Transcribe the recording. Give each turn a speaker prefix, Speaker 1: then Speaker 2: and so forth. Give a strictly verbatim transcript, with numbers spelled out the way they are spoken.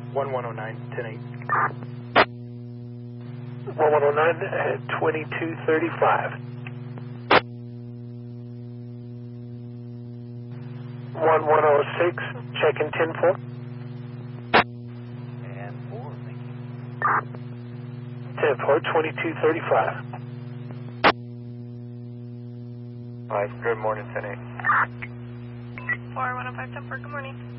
Speaker 1: one one oh nine, ten eight.
Speaker 2: one one oh nine at twenty-two thirty-five. one one oh six, check in ten four.
Speaker 3: And four, thank you.
Speaker 2: ten four, twenty-two thirty-five.
Speaker 3: Hi, good morning, ten eight.
Speaker 4: four one oh five, ten four, good morning.